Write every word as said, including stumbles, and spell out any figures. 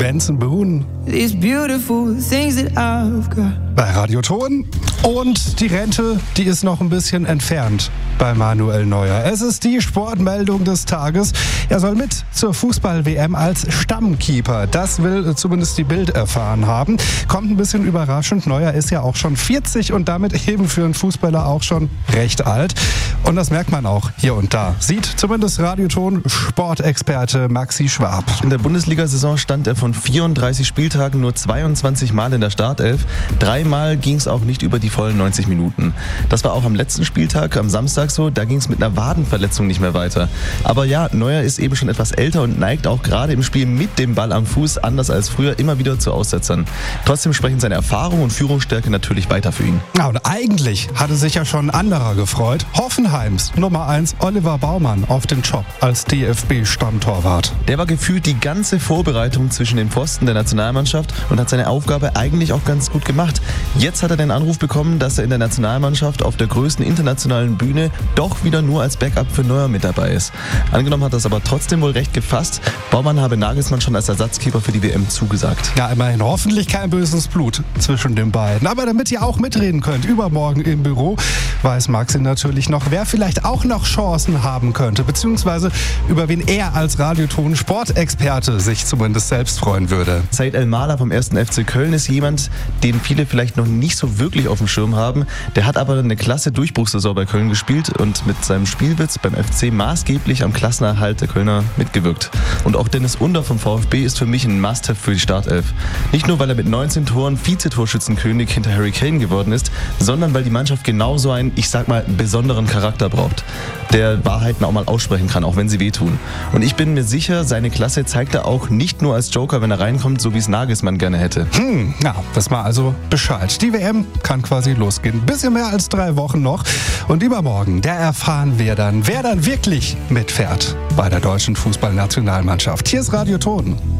Benson Boone. These beautiful things that I've got. Bei Radio Ton. Und die Rente, die ist noch ein bisschen entfernt bei Manuel Neuer. Es ist die Sportmeldung des Tages. Er soll mit zur Fußball-W M als Stammkeeper. Das will zumindest die Bild erfahren haben. Kommt ein bisschen überraschend. Neuer ist ja auch schon vierzig und damit eben für einen Fußballer auch schon recht alt. Und das merkt man auch hier und da. Sieht zumindest Radio Ton Sportexperte Maxi Schwab. In der Bundesliga-Saison stand er von vierunddreißig Spieltagen nur zweiundzwanzig Mal in der Startelf. Dreimal ging es auch nicht über die vollen neunzig Minuten. Das war auch am letzten Spieltag, am Samstag so. Da ging es mit einer Wadenverletzung nicht mehr weiter. Aber ja, Neuer ist eben schon etwas älter und neigt auch gerade im Spiel mit dem Ball am Fuß, anders als früher, immer wieder zu Aussetzern. Trotzdem sprechen seine Erfahrung und Führungsstärke natürlich weiter für ihn. Ja, und eigentlich hatte sich ja schon ein anderer gefreut. Hoffenheims Nummer eins Oliver Baumann auf den Job als D F B-Stammtorwart. Der war gefühlt die ganze Vorbereitung zwischen den Pfosten der Nationalmannschaft und hat seine Aufgabe eigentlich auch ganz gut gemacht. Jetzt hat er den Anruf bekommen, dass er in der Nationalmannschaft auf der größten internationalen Bühne doch wieder nur als Backup für Neuer mit dabei ist. Angenommen hat das aber trotzdem wohl recht gefasst. Baumann habe Nagelsmann schon als Ersatzkeeper für die W M zugesagt. Ja, immerhin hoffentlich kein böses Blut zwischen den beiden. Aber damit ihr auch mitreden könnt, übermorgen im Büro, weiß Maxi natürlich noch, wer vielleicht auch noch Chancen haben könnte, beziehungsweise über wen er als Radioton-Sportexperte sich zumindest selbst freuen würde. Said El-Mala vom ersten F C Köln ist jemand, den viele vielleicht noch nicht so wirklich auf dem Schirm haben. Der hat aber eine klasse Durchbruchssaison bei Köln gespielt und mit seinem Spielwitz beim F C maßgeblich am Klassenerhalt der Kölner mitgewirkt. Und auch Dennis Under vom VfB ist für mich ein Must-have für die Startelf. Nicht nur, weil er mit neunzehn Toren Vizetorschützenkönig hinter Harry Kane geworden ist, sondern weil die Mannschaft genauso einen, ich sag mal, besonderen Charakter braucht, der Wahrheiten auch mal aussprechen kann, auch wenn sie wehtun. Und ich bin mir sicher, seine Klasse zeigt er auch nicht nur als Joker, wenn er reinkommt, so wie es Nagelsmann gerne hätte. Hm, ja, das war also Bescheid. Die W M kann quasi losgehen. Bisschen mehr als drei Wochen noch. Und übermorgen, da erfahren wir dann, wer dann wirklich mitfährt bei der deutschen Fußballnationalmannschaft. Hier ist Radio Ton.